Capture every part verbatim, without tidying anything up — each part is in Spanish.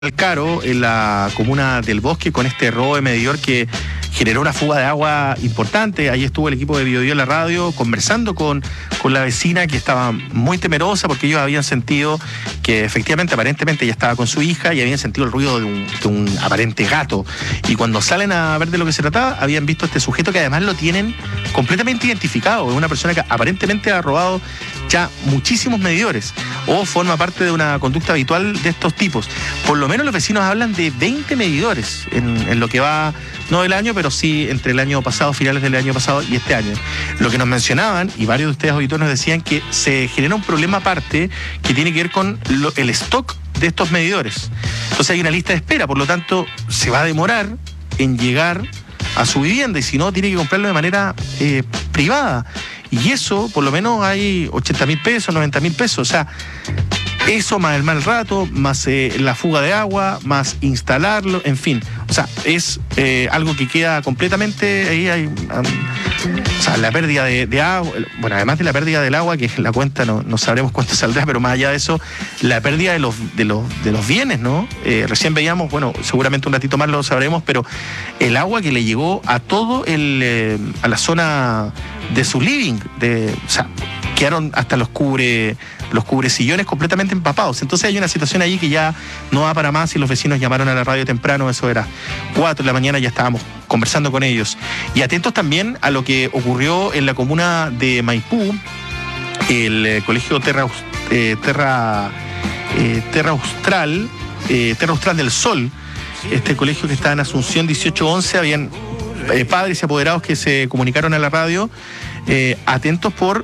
Caro, en la comuna del Bosque, con este robo de medidor que generó una fuga de agua importante. Ahí estuvo el equipo de Biobío en la radio conversando con, con la vecina, que estaba muy temerosa porque ellos habían sentido que efectivamente, aparentemente ella estaba con su hija y habían sentido el ruido de un, de un aparente gato. Y cuando salen a ver de lo que se trataba, habían visto a este sujeto que además lo tienen completamente identificado. Es una persona que aparentemente ha robado ya muchísimos medidores o forma parte de una conducta habitual de estos tipos. Por lo menos los vecinos hablan de veinte medidores en, en lo que va, no del año, pero sí entre el año pasado, finales del año pasado y este año. Lo que nos mencionaban, y varios de ustedes auditores nos decían, que se genera un problema aparte que tiene que ver con lo, el stock de estos medidores. Entonces hay una lista de espera, por lo tanto se va a demorar en llegar a su vivienda, y si no, tiene que comprarlo de manera eh, privada. Y eso, por lo menos, hay ochenta mil pesos, noventa mil pesos. O sea, eso más el mal rato, más eh, la fuga de agua, más instalarlo, en fin. O sea, es eh, algo que queda completamente ahí. Hay, um, o sea, la pérdida de, de agua, bueno, además de la pérdida del agua, que la cuenta no, no sabremos cuánto saldrá, pero más allá de eso, la pérdida de los, de los, de los bienes, ¿no? Eh, recién veíamos, bueno, seguramente un ratito más lo sabremos, pero el agua que le llegó a todo el, eh, a la zona de su living, de, o sea, quedaron hasta los cubre los cubresillones completamente empapados. Entonces hay una situación ahí que ya no va para más, y los vecinos llamaron a la radio temprano, eso era cuatro de la mañana, ya estábamos conversando con ellos. Y atentos también a lo que ocurrió en la comuna de Maipú, el eh, colegio Terra, eh, Terra, eh, Terra Austral, eh, Terra Austral del Sol, este colegio que está en Asunción dieciocho once, habían eh, padres y apoderados que se comunicaron a la radio, eh, atentos por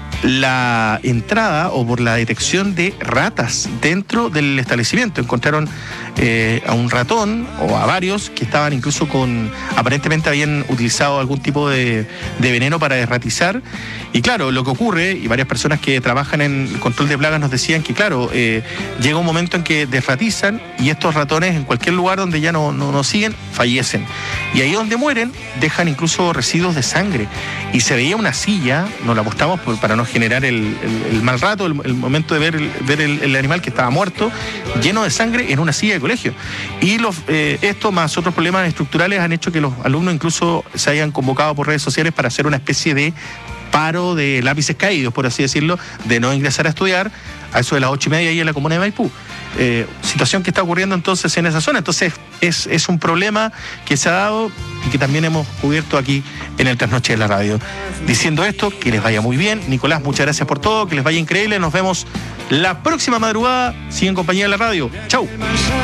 la entrada o por la detección de ratas dentro del establecimiento. Encontraron eh, a un ratón o a varios que estaban incluso con, aparentemente habían utilizado algún tipo de, de veneno para desratizar. Y claro, lo que ocurre, y varias personas que trabajan en el control de plagas nos decían que claro, eh, llega un momento en que desratizan, y estos ratones en cualquier lugar donde ya no, no, no siguen, fallecen. Y ahí donde mueren, dejan incluso residuos de sangre. Y se veía una silla, nos la apostamos por, para no generar el, el, el mal rato, el, el momento de ver, el, ver el, el animal que estaba muerto, lleno de sangre, en una silla de colegio. Y los, eh, esto más otros problemas estructurales han hecho que los alumnos incluso se hayan convocado por redes sociales para hacer una especie de paro de lápices caídos, por así decirlo, de no ingresar a estudiar a eso de las ocho y media ahí en la comuna de Maipú. Eh, situación que está ocurriendo entonces en esa zona. Entonces es, es un problema que se ha dado y que también hemos cubierto aquí en el Trasnoche de la Radio. Diciendo esto, que les vaya muy bien. Nicolás, muchas gracias por todo, que les vaya increíble. Nos vemos la próxima madrugada. Sigan en compañía de la radio. Chau.